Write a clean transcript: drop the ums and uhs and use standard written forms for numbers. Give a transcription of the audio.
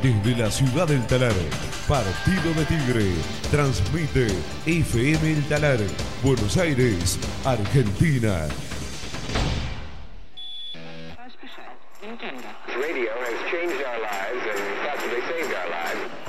Desde la ciudad del Talar, Partido de Tigre, transmite FM El Talar, Buenos Aires, Argentina. Radio has changed our lives and possibly saved our lives.